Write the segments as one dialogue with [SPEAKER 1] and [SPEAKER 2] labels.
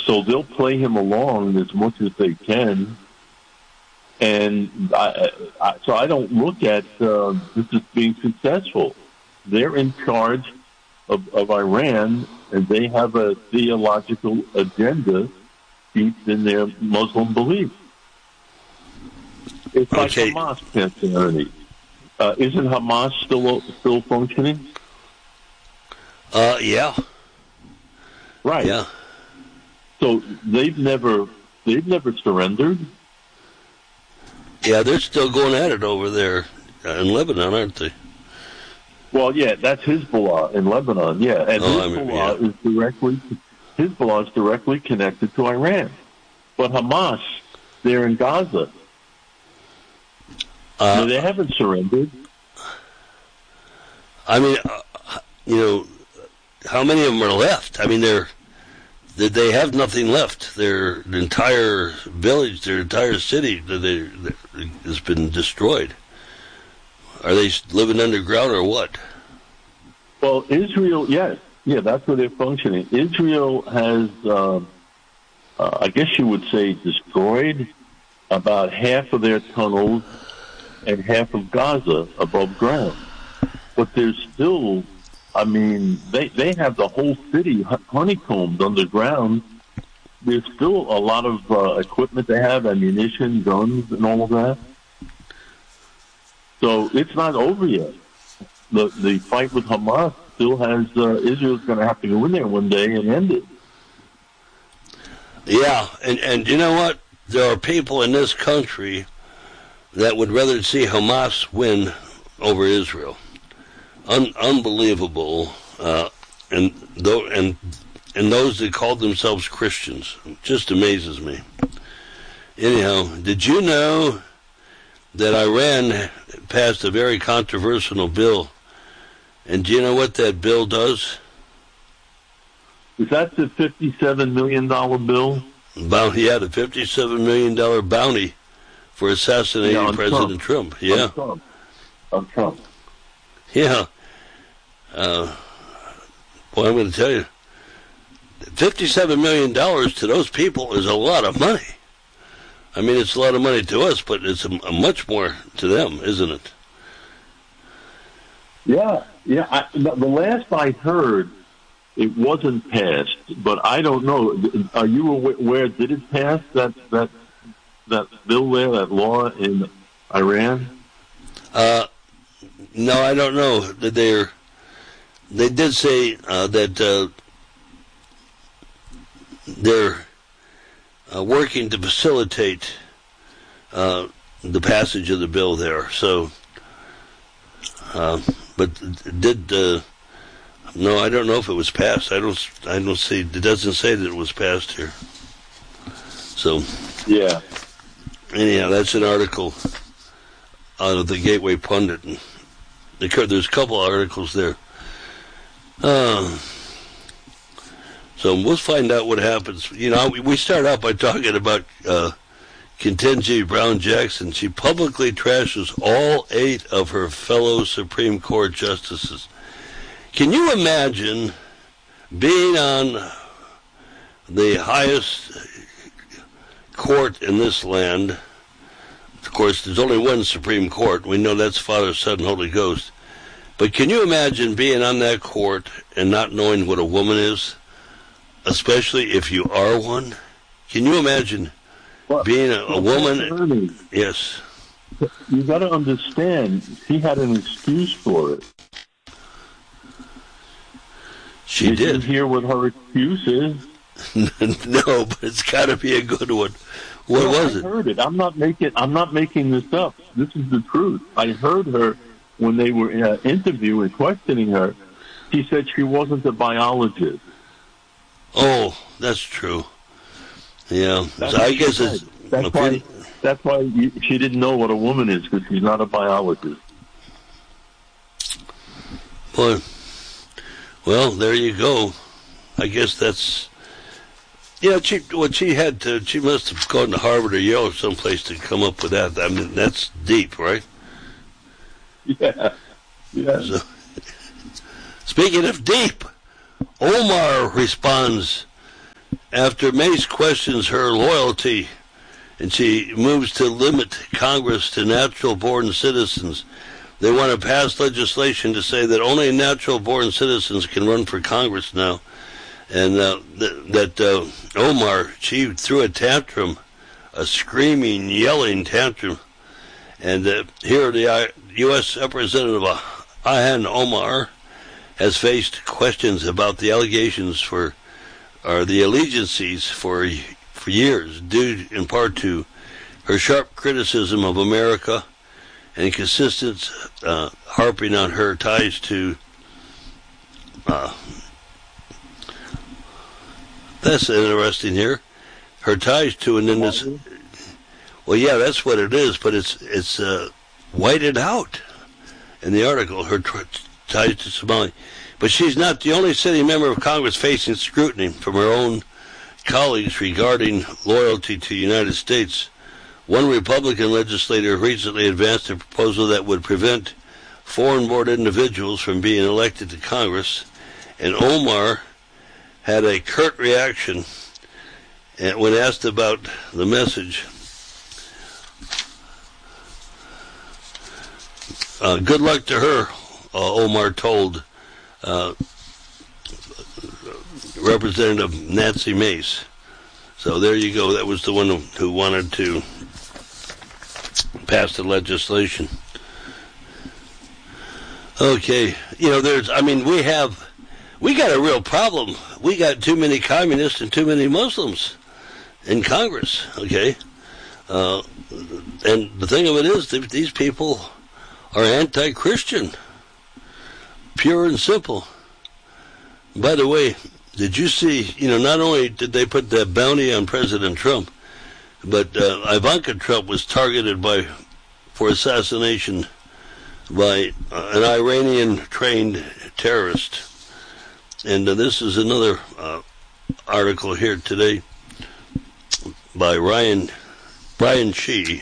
[SPEAKER 1] So they'll play him along as much as they can. And so I don't look at this as being successful. They're in charge of Iran, and they have a theological agenda deep in their Muslim belief. It's like Hamas, Pastor Ernie. Isn't Hamas still functioning?
[SPEAKER 2] Yeah.
[SPEAKER 1] Right.
[SPEAKER 2] Yeah.
[SPEAKER 1] So they've never surrendered.
[SPEAKER 2] Yeah, they're still going at it over there in Lebanon, aren't they?
[SPEAKER 1] Well, yeah, that's Hezbollah in Lebanon. Yeah, and Hezbollah is directly connected to Iran. But Hamas, they're in Gaza. No, they haven't surrendered.
[SPEAKER 2] I mean, how many of them are left? I mean, they have nothing left. Their entire village, their entire city, has been destroyed. Are they living underground or what?
[SPEAKER 1] Well, Israel, yes. Yeah, that's where they're functioning. Israel has, I guess you would say, destroyed about half of their tunnels and half of Gaza above ground. But there's still, they have the whole city honeycombed underground. There's still a lot of equipment they have, ammunition, guns, and all of that. So it's not over yet. The fight with Hamas still has, Israel's going to have to go in there one day and end it.
[SPEAKER 2] Yeah, and you know what? There are people in this country that would rather see Hamas win over Israel. Unbelievable. And those that call themselves Christians. Just amazes me. Anyhow, did you know that Iran passed a very controversial bill? And do you know what that bill does?
[SPEAKER 1] Is that the $57 million bill?
[SPEAKER 2] Yeah, the $57 million bounty for assassinating President Trump. Yeah.
[SPEAKER 1] On Trump.
[SPEAKER 2] Yeah. Well, I'm going to tell you, $57 million to those people is a lot of money. I mean, it's a lot of money to us, but it's a much more to them, isn't it?
[SPEAKER 1] Yeah. The last I heard, it wasn't passed, but I don't know. Are you aware? Did it pass that bill there, that law in Iran?
[SPEAKER 2] No, I don't know. They did say that they're working to facilitate the passage of the bill there. So, but did no? I don't know if it was passed. I don't see. It doesn't say that it was passed here. So,
[SPEAKER 1] yeah.
[SPEAKER 2] Anyhow, that's an article out of the Gateway Pundit. And there's a couple articles there. So we'll find out what happens. You know, we start out by talking about Ketanji Brown Jackson. She publicly trashes all 8 of her fellow Supreme Court justices. Can you imagine being on the highest court in this land? Of course, there's only one Supreme Court. We know that's Father, Son, Holy Ghost. But can you imagine being on that court and not knowing what a woman is? Especially if you are one? Can you imagine being a woman? Yes.
[SPEAKER 1] You got to understand, she had an excuse for it.
[SPEAKER 2] She did.
[SPEAKER 1] Did you hear what her excuse is?
[SPEAKER 2] No, but it's got to be a good one. What was it?
[SPEAKER 1] I heard it. I'm not making this up. This is the truth. I heard her when they were interviewing, questioning her. She said she wasn't a biologist.
[SPEAKER 2] Oh, that's true. Yeah, so I guess
[SPEAKER 1] that's why she didn't know what a woman is, because she's not a biologist.
[SPEAKER 2] Boy, well, there you go. I guess that's. Yeah, she must have gone to Harvard or Yale or someplace to come up with that. I mean, that's deep, right?
[SPEAKER 1] Yeah.
[SPEAKER 2] So, speaking of deep, Omar responds After Mace questions her loyalty and she moves to limit Congress to natural-born citizens, they want to pass legislation to say that only natural-born citizens can run for Congress now. And Omar, she threw a tantrum, a screaming, yelling tantrum. And here the U.S. Representative Ilhan Omar has faced questions about the allegations the allegiances for years, due in part to her sharp criticism of America and consistent harping on her ties to that's interesting here. Her ties to an innocent. Well, yeah, that's what it is, but it's whited out in the article. Her ties to Somalia, but she's not the only sitting member of Congress facing scrutiny from her own colleagues regarding loyalty to the United States. One Republican legislator recently advanced a proposal that would prevent foreign-born individuals from being elected to Congress, and Omar had a curt reaction when asked about the message. Good luck to her, Omar told Representative Nancy Mace. So there you go. That was the one who wanted to pass the legislation. Okay, we got a real problem. We got too many communists and too many Muslims in Congress, okay? And the thing of it is, these people are anti-Christian, pure and simple. By the way, did you see, not only did they put that bounty on President Trump, but Ivanka Trump was targeted for assassination by an Iranian-trained terrorist. And this is another article here today by Brian Shee.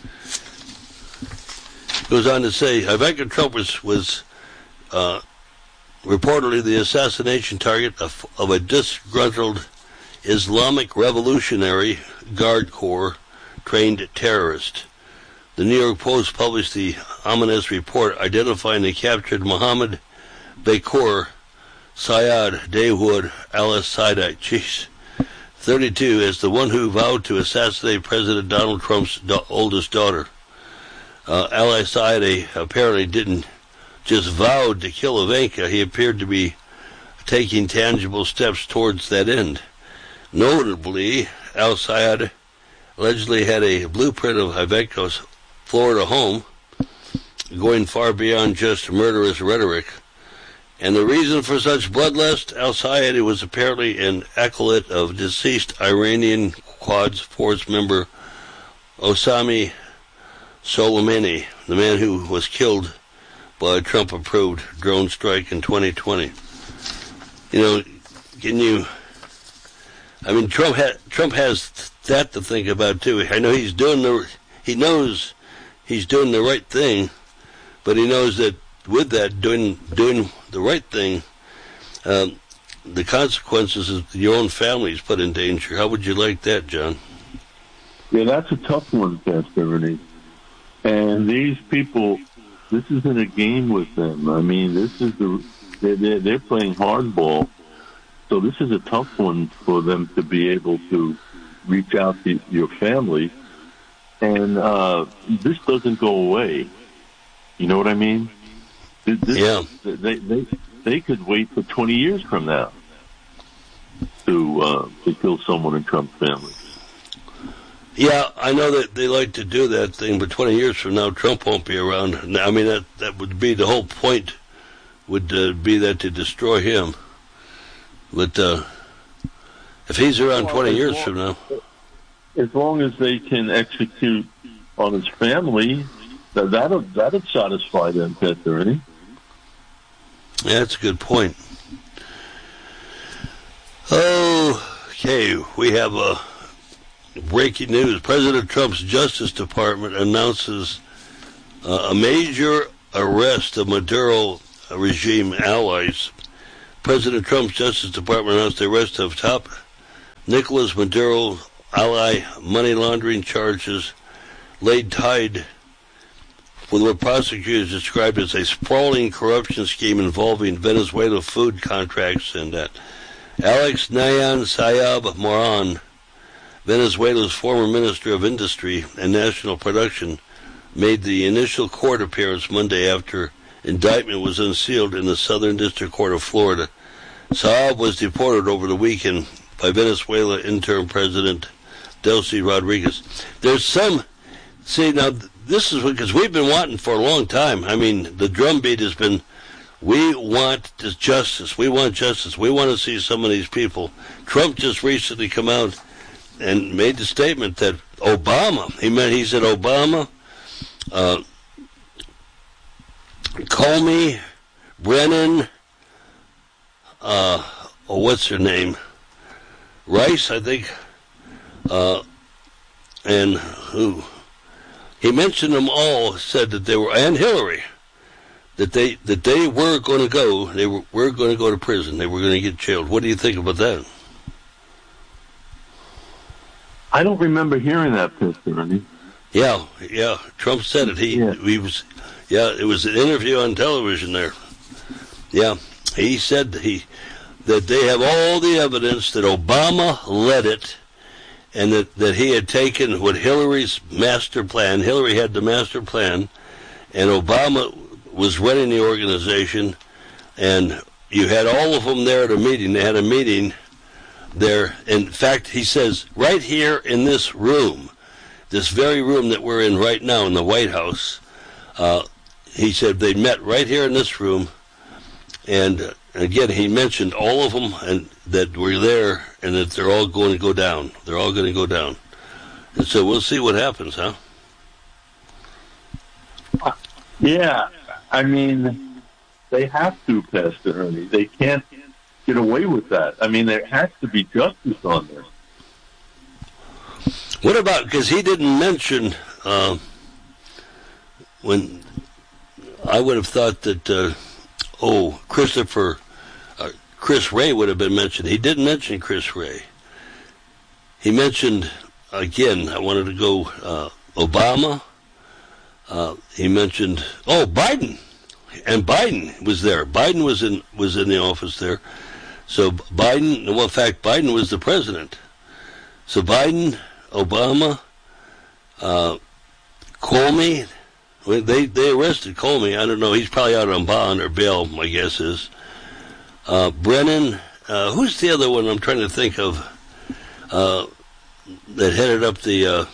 [SPEAKER 2] Goes on to say, Ivanka Trump was reportedly the assassination target of a disgruntled Islamic Revolutionary Guard Corps trained terrorist. The New York Post published the ominous report identifying the captured Mohammed Bakor Syed Dawood al-Saadi, 32, as the one who vowed to assassinate President Donald Trump's oldest daughter. Al-Saadi apparently didn't just vow to kill Ivanka. He appeared to be taking tangible steps towards that end. Notably, al-Saadi allegedly had a blueprint of Ivanka's Florida home, going far beyond just murderous rhetoric. And the reason for such bloodlust, al-Saadi was apparently an acolyte of deceased Iranian Quds Force member Osama Soleimani, the man who was killed by a Trump-approved drone strike in 2020. Trump has that to think about too. I know he knows he's doing the right thing, but he knows that with that doing the right thing, the consequences of your own family is put in danger. How would you like that, John?
[SPEAKER 1] Yeah, that's a tough one, Pastor Renee. And these people, this isn't a game with them. I mean, they're playing hardball. So this is a tough one for them to be able to reach out to your family. And this doesn't go away. You know what I mean?
[SPEAKER 2] Yeah.
[SPEAKER 1] They could wait for 20 years from now to kill someone in Trump's family.
[SPEAKER 2] Yeah, I know that they like to do that thing, but 20 years from now, Trump won't be around. I mean, that would be the whole point, would be that to destroy him. But if he's around 20 years from now,
[SPEAKER 1] as long as they can execute on his family, that'll satisfy them, Pastor Ernie.
[SPEAKER 2] Yeah, that's a good point. Okay, we have breaking news. President Trump's Justice Department announces a major arrest of Maduro regime allies. President Trump's Justice Department announced the arrest of top Nicolas Maduro ally money laundering charges laid tied with what prosecutors described as a sprawling corruption scheme involving Venezuela food contracts, and that Alex Nayan Sayab Moran, Venezuela's former Minister of Industry and National Production, made the initial court appearance Monday after indictment was unsealed in the Southern District Court of Florida. Saab was deported over the weekend by Venezuela interim President Delcy Rodriguez. There's some, see, now this is because we've been wanting for a long time. I mean, the drumbeat has been, we want justice. We want justice. We want to see some of these people. Trump just recently come out and made the statement that Obama, he said Obama, Comey, Brennan, what's her name? Rice, I think, and who? He mentioned them all, said that they were, and Hillary, that they were going to go, were going to go to prison, they were going to get jailed. What do you think about that?
[SPEAKER 1] I don't remember hearing that, Pastor Ernie.
[SPEAKER 2] Yeah, Trump said it. It was an interview on television there. Yeah, he said that they have all the evidence that Obama led it, and that he had taken what Hillary's master plan. Hillary had the master plan, and Obama was running the organization, and you had all of them there at a meeting. They had a meeting there. In fact, he says, right here in this room, this very room that we're in right now in the White House, he said they met right here in this room, and again, he mentioned all of them and that were there, and that they're all going to go down. They're all going to go down. And so we'll see what happens, huh?
[SPEAKER 1] Yeah, I mean, they have to, Pastor Ernie. They can't get away with that. I mean, there has to be justice on this.
[SPEAKER 2] What about, because he didn't mention, when I would have thought that, Chris Wray would have been mentioned. He didn't mention Chris Wray. He mentioned, again, I wanted to go Obama. He mentioned, Biden. And Biden was there. Biden was in the office there. So Biden, well, in fact, Biden was the president. So Biden, Obama, Comey, they arrested Comey. I don't know. He's probably out on bond or bail, my guess is. Brennan, who's the other one I'm trying to think of that headed up the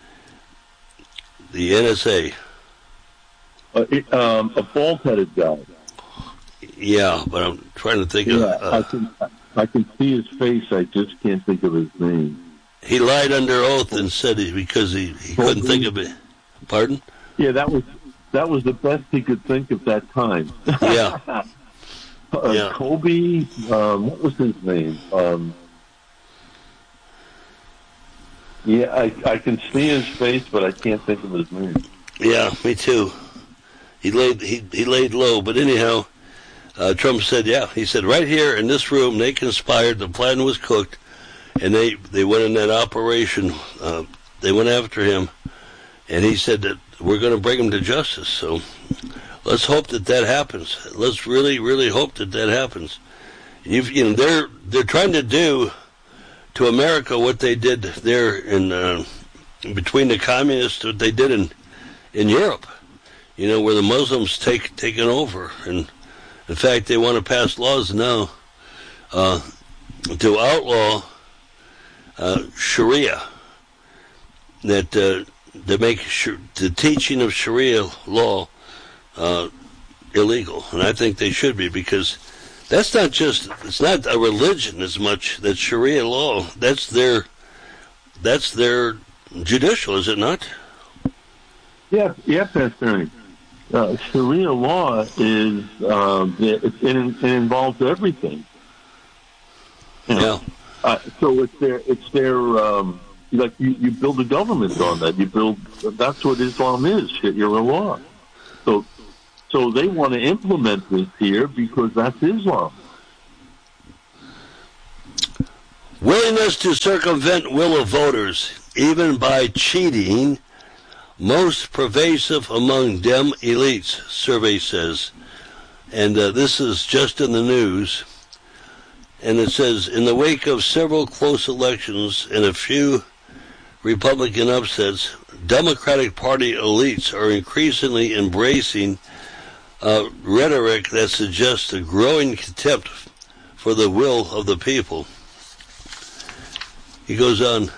[SPEAKER 2] NSA?
[SPEAKER 1] A bald-headed guy.
[SPEAKER 2] Yeah, but I'm trying to think of...
[SPEAKER 1] I can see his face. I just can't think of his name.
[SPEAKER 2] He lied under oath and said because he couldn't think of it. Pardon?
[SPEAKER 1] Yeah, that was the best he could think at that time.
[SPEAKER 2] Yeah.
[SPEAKER 1] Kobe, what was his name? I can see his face, but I can't think of his name.
[SPEAKER 2] Yeah, me too. He laid low, but anyhow, Trump said, he said right here in this room they conspired, the plan was cooked, and they went in that operation. They went after him, and he said that we're going to bring him to justice. So let's hope that happens. Let's really, really hope that happens. They're trying to do to America what they did there in between the communists, what they did in Europe. Where the Muslims taken over, and in fact they want to pass laws now to outlaw Sharia, that make the teaching of Sharia law illegal, and I think they should be, because it's not a religion as much. That Sharia law, that's their judicial, is it not?
[SPEAKER 1] Yeah, Pastor Ernie. Sharia law is it involves everything.
[SPEAKER 2] Yeah.
[SPEAKER 1] So it's their like you build a government on that. That's what Islam is. Sharia law. So they want to implement this here because that's Islam.
[SPEAKER 2] Willingness to circumvent will of voters, even by cheating, most pervasive among Dem elites, survey says. And this is just in the news. And it says, in the wake of several close elections and a few Republican upsets, Democratic Party elites are increasingly embracing rhetoric that suggests a growing contempt for the will of the people. He goes on,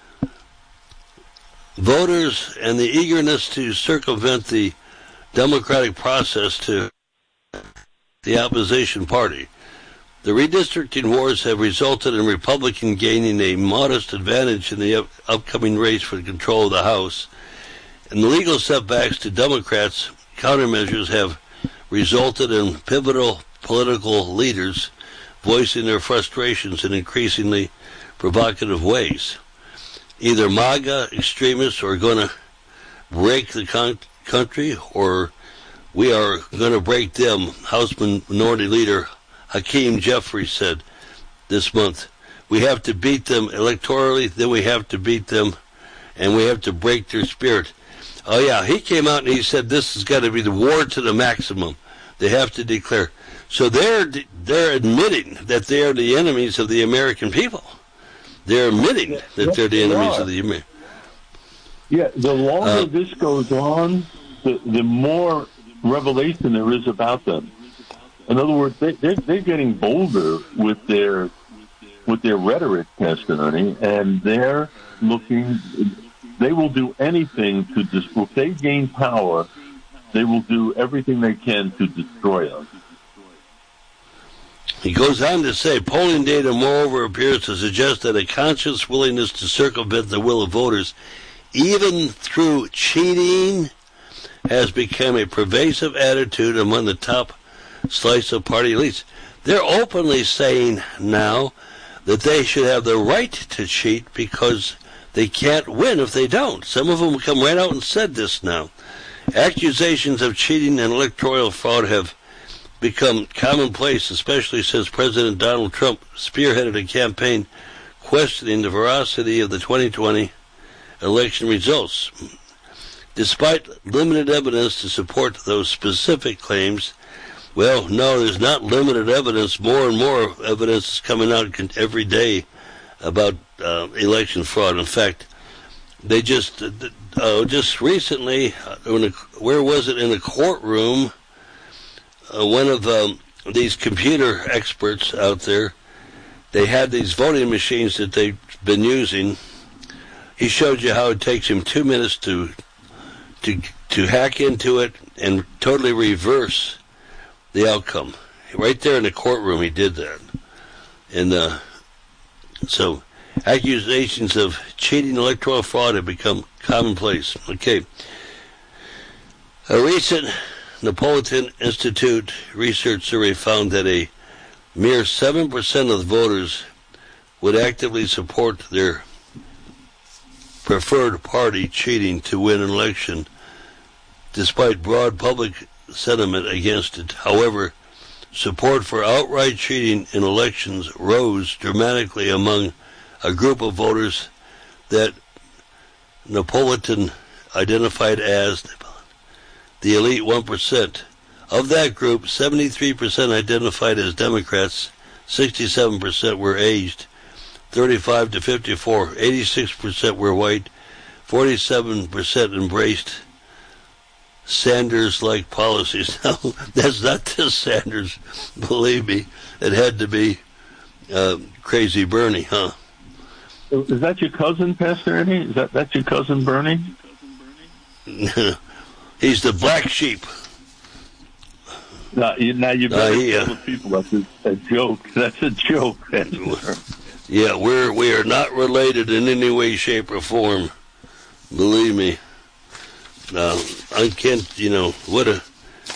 [SPEAKER 2] voters and the eagerness to circumvent the democratic process to the opposition party. The redistricting wars have resulted in Republicans gaining a modest advantage in the upcoming race for control of the House, and the legal setbacks to Democrats' countermeasures have resulted in pivotal political leaders voicing their frustrations in increasingly provocative ways. Either MAGA extremists are going to break the country, or we are going to break them, House Minority Leader Hakeem Jeffries said this month. We have to beat them electorally, then we have to beat them, and we have to break their spirit. Oh yeah, he came out and he said this has got to be the war to the maximum. They have to declare. So they're admitting that they are the enemies of the American people. They're admitting that they're the enemies of the American.
[SPEAKER 1] Yeah, the longer this goes on, the more revelation there is about them. In other words, they're getting bolder with their rhetoric, Pastor Ernie, and they're looking. They will do anything to if they gain power, they will do everything they can to destroy us.
[SPEAKER 2] He goes on to say, polling data moreover appears to suggest that a conscious willingness to circumvent the will of voters, even through cheating, has become a pervasive attitude among the top slice of party elites. They're openly saying now that they should have the right to cheat because they can't win if they don't. Some of them come right out and said this now. Accusations of cheating and electoral fraud have become commonplace, especially since President Donald Trump spearheaded a campaign questioning the veracity of the 2020 election results. Despite limited evidence to support those specific claims, well, no, there's not limited evidence. More and more evidence is coming out every day about election fraud. In fact, they just recently, where was it, in a courtroom, one of these computer experts out there, they had these voting machines that they've been using. He showed you how it takes him 2 minutes to hack into it and totally reverse the outcome. Right there in the courtroom, he did that. And so accusations of cheating electoral fraud have become commonplace. Okay. A recent Napolitan Institute research survey found that a mere 7% of the voters would actively support their preferred party cheating to win an election, despite broad public sentiment against it. However, support for outright cheating in elections rose dramatically among a group of voters that Napolitan identified as the elite 1%. Of that group, 73% identified as Democrats, 67% were aged 35 to 54, 86% were white, 47% embraced Sanders-like policies. Now, that's not this Sanders, believe me. It had to be Crazy Bernie, huh?
[SPEAKER 1] Is that your cousin, Pastor Eddie? Is that your cousin Bernie?
[SPEAKER 2] He's the black sheep.
[SPEAKER 1] Now you better tell the people that's a joke. That's a joke.
[SPEAKER 2] Yeah, we are not related in any way, shape, or form. Believe me. I can't. What a.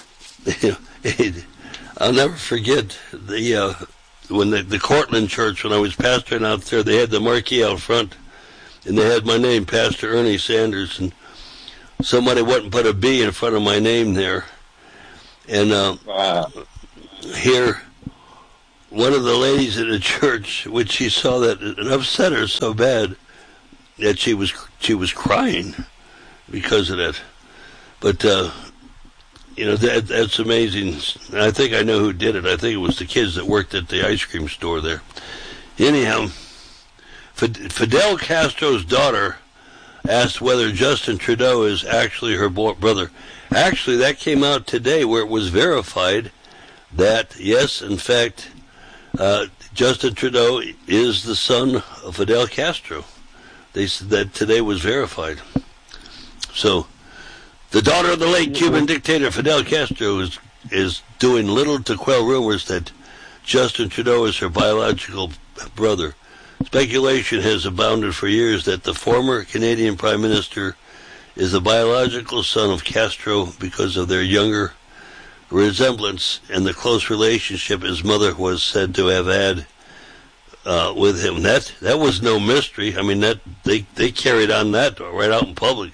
[SPEAKER 2] I'll never forget when the Cortland Church, when I was pastoring out there, they had the marquee out front, and they had my name, Pastor Ernie Sanders, and somebody wouldn't put a B in front of my name there. And here, one of the ladies in the church, which she saw that it upset her so bad that she was crying because of that. But that's amazing. I think I know who did it. I think it was the kids that worked at the ice cream store there. Anyhow, Fidel Castro's daughter asked whether Justin Trudeau is actually her brother. Actually, that came out today where it was verified that, yes, in fact, Justin Trudeau is the son of Fidel Castro. They said that today was verified. So, the daughter of the late Cuban dictator Fidel Castro is doing little to quell rumors that Justin Trudeau is her biological brother. Speculation has abounded for years that the former Canadian Prime Minister is the biological son of Castro because of their younger resemblance and the close relationship his mother was said to have had with him. That was no mystery. I mean, that they carried on that right out in public.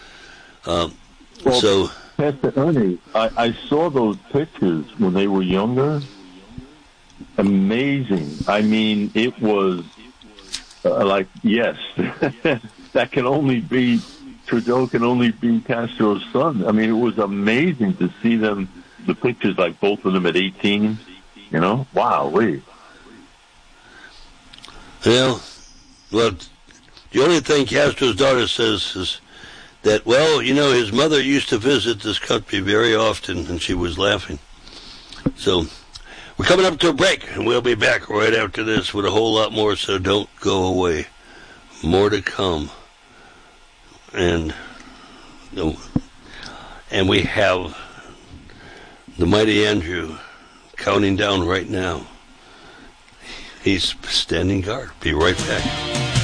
[SPEAKER 1] Well, Pastor Ernie, I saw those pictures when they were younger. Amazing. I mean, it was yes, that can only be, Trudeau can only be Castro's son. I mean, it was amazing to see them, the pictures, like both of them at 18, Wow, wait.
[SPEAKER 2] Well, the only thing Castro's daughter says is that, his mother used to visit this country very often, and she was laughing. So, we're coming up to a break, and we'll be back right after this with a whole lot more, so don't go away. More to come. And we have the mighty Andrew counting down right now. He's standing guard. Be right back.